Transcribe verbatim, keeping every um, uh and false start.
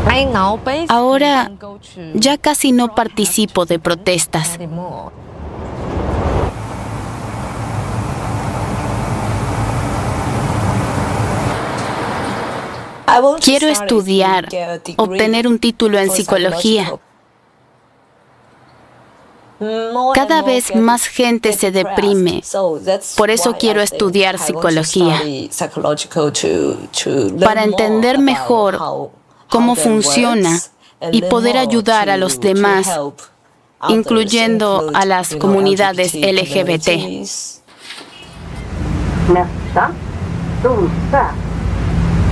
Ahora ya casi no participo de protestas. Quiero estudiar, obtener un título en psicología. Cada vez más gente se deprime, por eso quiero estudiar psicología, para entender mejor cómo funciona y poder ayudar a los demás, incluyendo a las comunidades L G B T.